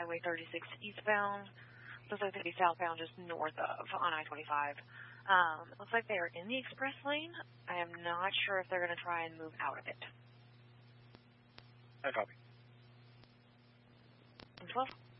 Highway 36 eastbound. Looks like they'd be southbound just north of on I-25. Looks like they are in the express lane. I am not sure if they're going to try and move out of it. I copy. 12.